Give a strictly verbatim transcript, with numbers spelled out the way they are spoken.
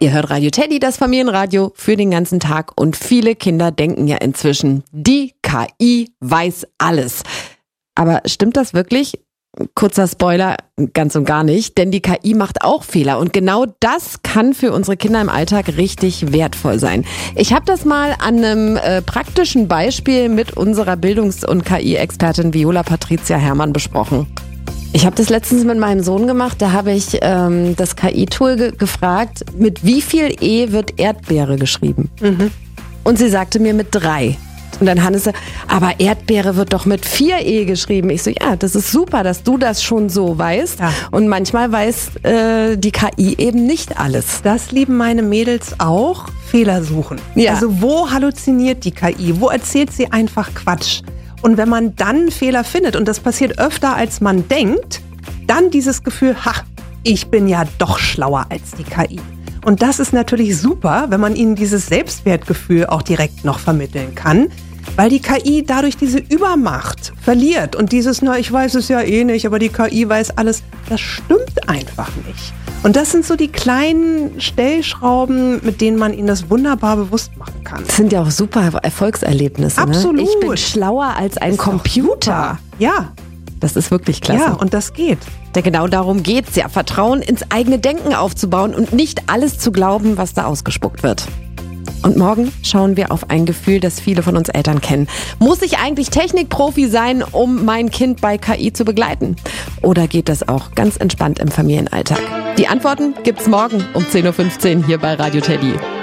Ihr hört Radio Teddy, das Familienradio für den ganzen Tag. Und viele Kinder denken ja inzwischen, die K I weiß alles. Aber stimmt das wirklich? Kurzer Spoiler, ganz und gar nicht, denn die K I macht auch Fehler und genau das kann für unsere Kinder im Alltag richtig wertvoll sein. Ich habe das mal an einem äh, praktischen Beispiel mit unserer Bildungs- und K I-Expertin Viola Patricia Herrmann besprochen. Ich habe das letztens mit meinem Sohn gemacht, da habe ich ähm, das K I-Tool ge- gefragt, mit wie viel E wird Erdbeere geschrieben? Mhm. Und sie sagte mir mit drei. Und dann Hannes, aber Erdbeere wird doch mit vier E geschrieben. Ich so, ja, das ist super, dass du das schon so weißt. Ja. Und manchmal weiß äh, die K I eben nicht alles. Das lieben meine Mädels auch, Fehler suchen. Ja. Also wo halluziniert die K I? Wo erzählt sie einfach Quatsch? Und wenn man dann Fehler findet, und das passiert öfter als man denkt, dann dieses Gefühl, ha, ich bin ja doch schlauer als die K I. Und das ist natürlich super, wenn man ihnen dieses Selbstwertgefühl auch direkt noch vermitteln kann, weil die K I dadurch diese Übermacht verliert. Und dieses, na, ich weiß es ja eh nicht, aber die K I weiß alles, das stimmt einfach nicht. Und das sind so die kleinen Stellschrauben, mit denen man ihnen das wunderbar bewusst machen kann. Das sind ja auch super Erfolgserlebnisse. Absolut. Ne? Ich bin schlauer als ein ist Computer. Ja. Das ist wirklich klasse. Ja, und das geht. Denn genau darum geht's ja, Vertrauen ins eigene Denken aufzubauen und nicht alles zu glauben, was da ausgespuckt wird. Und morgen schauen wir auf ein Gefühl, das viele von uns Eltern kennen. Muss ich eigentlich Technikprofi sein, um mein Kind bei K I zu begleiten? Oder geht das auch ganz entspannt im Familienalltag? Die Antworten gibt's morgen um zehn Uhr fünfzehn hier bei Radio Teddy.